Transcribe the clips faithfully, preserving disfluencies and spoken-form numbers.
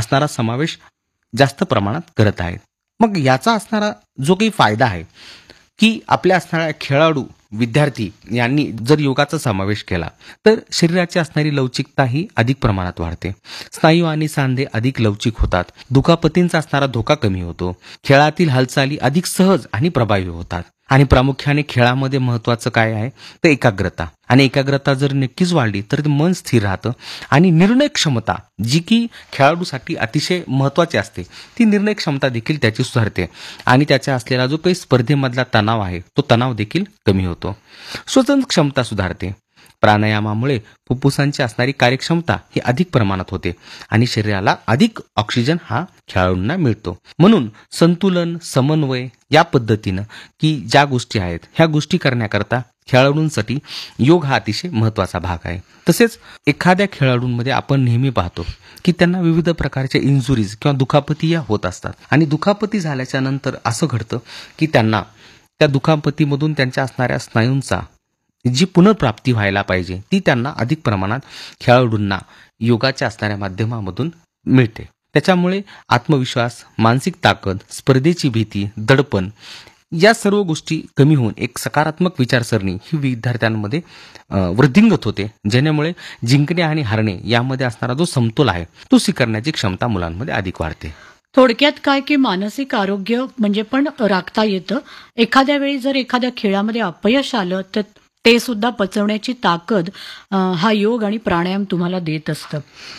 असणारा समावेश जास्त प्रमाणात करत आहेत. मग याचा असणारा जो काही फायदा आहे की आपल्या असणाऱ्या खेळाडू विद्यार्थी यांनी जर योगाचा समावेश केला तर शरीराची असणारी लवचिकता ही अधिक प्रमाणात वाढते. स्नायू आणि सांधे अधिक लवचिक होतात. दुखापतींचा असणारा धोका कमी होतो. खेळातील हालचाली अधिक सहज आणि प्रभावी होतात. आणि प्रामुख्याने खेळामध्ये महत्त्वाचं काय आहे तर एकाग्रता. आणि एकाग्रता जर नक्कीच वाढली तर ते मन स्थिर राहतं आणि निर्णय क्षमता जी की खेळाडूसाठी अतिशय महत्त्वाची असते ती निर्णय क्षमता देखील त्याची सुधारते आणि त्याचा असलेला जो काही स्पर्धेमधला तणाव आहे तो तणाव देखील कमी होतो. श्वसन क्षमता सुधारते. प्राणायामामुळे फुफ्फुसांची असणारी कार्यक्षमता ही अधिक प्रमाणात होते आणि शरीराला अधिक ऑक्सिजन हा खेळाडूंना मिळतो. म्हणून संतुलन समन्वय या पद्धतीनं की ज्या गोष्टी आहेत ह्या गोष्टी करण्याकरता खेळाडूंसाठी योग हा अतिशय महत्त्वाचा भाग आहे. तसेच एखाद्या खेळाडूंमध्ये आपण नेहमी पाहतो की त्यांना विविध प्रकारच्या इंजुरीज किंवा दुखापती या होत असतात आणि दुखापती झाल्याच्या नंतर असं घडतं की त्यांना त्या दुखापतीमधून त्यांच्या असणाऱ्या स्नायूंचा जी पुनर्प्राप्ती व्हायला पाहिजे ती त्यांना अधिक प्रमाणात खेळाडूंना योगाच्या असणाऱ्या माध्यमामधून मिळते. त्याच्यामुळे आत्मविश्वास, मानसिक ताकद, स्पर्धेची भीती, दडपण या सर्व गोष्टी कमी होऊन एक सकारात्मक विचारसरणी ही विद्यार्थ्यांमध्ये वृद्धिंगत होते, ज्यामुळे जिंकणे आणि हारणे यामध्ये असणारा जो समतोल आहे तो स्वीकारण्याची क्षमता मुलांमध्ये अधिक वाढते. थोडक्यात काय की मानसिक आरोग्य म्हणजे पण राखता येतं. एखाद्या वेळी जर एखाद्या खेळामध्ये अपयश आलं तर ते सुद्धा पचवण्याची ताकद हा योग आणि प्राणायाम तुम्हाला देत असतं.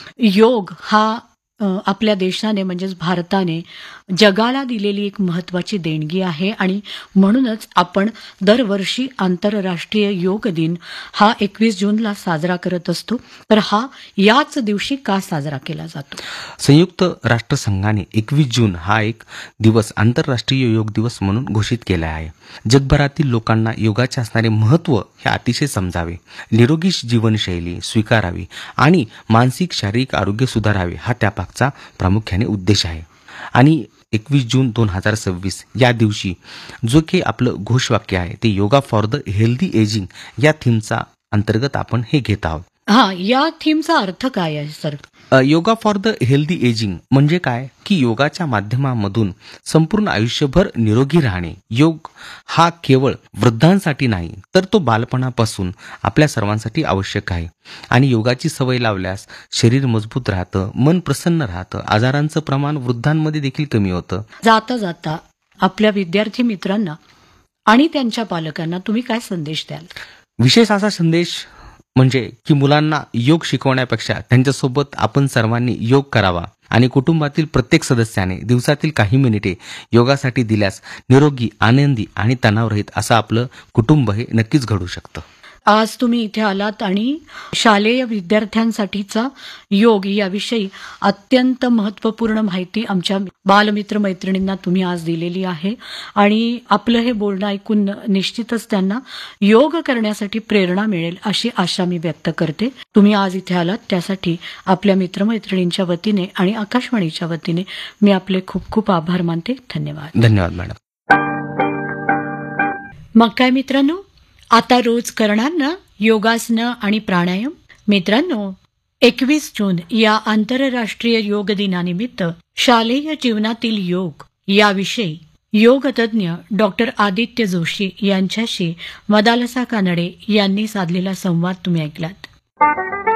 योग हा आपल्या देशाने म्हणजेच भारताने जगाला दिलेली एक महत्त्वाची देणगी आहे आणि म्हणूनच आपण दरवर्षी आंतरराष्ट्रीय योग दिन हा एकवीस जूनला साजरा करत असतो. तर हा याच दिवशी का साजरा केला जातो? संयुक्त राष्ट्रसंघाने एकवीस जून हा एक दिवस आंतरराष्ट्रीय योग दिवस म्हणून घोषित केला आहे. जगभरातील लोकांना योगाचे असणारे महत्त्व हे अतिशय समजावे, निरोगी जीवनशैली स्वीकारावी आणि मानसिक शारीरिक आरोग्य सुधारावे हा त्यामागचा प्रामुख्याने उद्देश आहे. आणि एकवीस जून दोन हजार सव्वीस या दिवशी जो काही आपलं घोषवाक्य आहे ते yoga for the healthy ageing या थीमचा अंतर्गत आपण हे घेत आहोत. हा, या थीमचा अर्थ काय आहे sir? Yoga for the healthy ageing म्हणजे काय की योगाच्या माध्यमामधून संपूर्ण आयुष्यभर निरोगी राहणे. योग हा केवळ वृद्धांसाठी नाही तर तो बालपणापासून आपल्या सर्वांसाठी आवश्यक आहे. आणि योगाची सवय लावल्यास शरीर मजबूत राहतं, मन प्रसन्न राहतं, आजारांचं प्रमाण वृद्धांमध्ये देखील कमी होतं. जाता जाता आपल्या विद्यार्थी मित्रांना आणि त्यांच्या पालकांना तुम्ही काय संदेश द्याल? विशेष असा संदेश म्हणजे की मुलांना योग शिकवण्यापेक्षा त्यांच्यासोबत आपण सर्वांनी योग करावा आणि कुटुंबातील प्रत्येक सदस्याने दिवसातील काही मिनिटे योगासाठी दिल्यास निरोगी, आनंदी आणि तणावरहित असं आपलं कुटुंब हे नक्कीच घडू शकतं. आज तुम्ही इथे आलात आणि शालेय विद्यार्थ्यांसाठीचा योग याविषयी अत्यंत महत्त्वपूर्ण माहिती आमच्या बालमित्र मैत्रिणींना तुम्ही आज दिलेली आहे आणि आपलं हे बोलणं ऐकून निश्चितच त्यांना योग करण्यासाठी प्रेरणा मिळेल अशी आशा मी व्यक्त करते. तुम्ही आज इथे आलात त्यासाठी आपल्या मित्रमैत्रिणींच्या वतीने आणि आकाशवाणीच्या वतीने मी आपले खूप खूप आभार मानते. धन्यवाद. धन्यवाद मॅडम. मग काय मित्रांनो, आता रोज करणार ना योगासनं आणि प्राणायाम? मित्रांनो, एकवीस जून या आंतरराष्ट्रीय योग दिनानिमित्त शालेय जीवनातील योग याविषयी योगतज्ञ डॉक्टर आदित्य जोशी यांच्याशी मदालसा कानडे यांनी साधलेला संवाद तुम्ही ऐकलात.